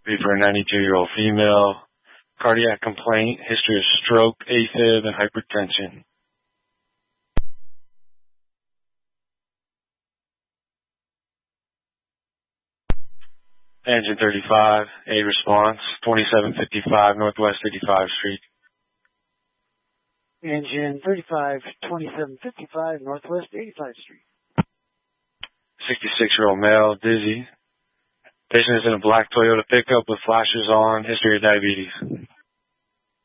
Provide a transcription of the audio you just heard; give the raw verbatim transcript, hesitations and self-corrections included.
Be for a ninety-two-year-old female. Cardiac complaint, history of stroke, AFib, and hypertension. Engine thirty-five, A response, twenty-seven fifty-five Northwest eighty-five Street. Engine thirty-five, twenty-seven fifty-five Northwest eighty-five Street. sixty-six-year-old male, dizzy. Patient is in a black Toyota pickup with flashers on, history of diabetes.